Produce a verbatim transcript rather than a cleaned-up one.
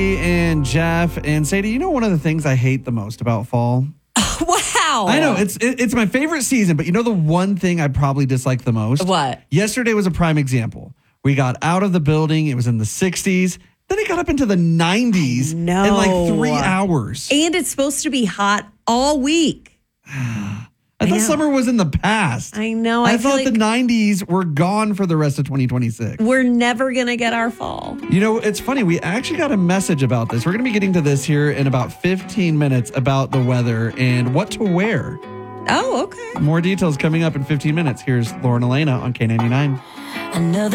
And Jeff and Sadie, you know one of the things I hate the most about fall? Wow. I know, it's it, it's my favorite season, but you know the one thing I probably dislike the most? What? Yesterday was a prime example. We got out of the building. It was in the sixties. Then it got up into the nineties in No. like three hours. And it's supposed to be hot all week. I thought know. summer was in the past. I know. I, I, feel thought like the nineties were gone for the rest of twenty twenty-six. we're never going to get our fall. You know, it's funny. We actually got a message about this. We're going to be getting to this here in about fifteen minutes about the weather and what to wear. Oh, okay. More details coming up in fifteen minutes. Here's Lauren Elena on K ninety-nine. Another